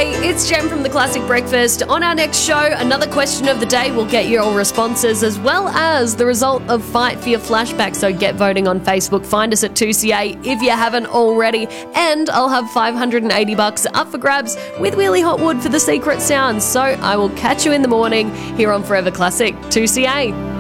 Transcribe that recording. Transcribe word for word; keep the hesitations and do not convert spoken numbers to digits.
Hey, it's Jem from The Classic Breakfast. On our next show, another question of the day. We'll get your responses as well as the result of Fight for Your Flashback. So get voting on Facebook. Find us at two C A if you haven't already. And I'll have five hundred eighty bucks up for grabs with Wheelie Hotwood for the secret sounds. So I will catch you in the morning here on Forever Classic two C A.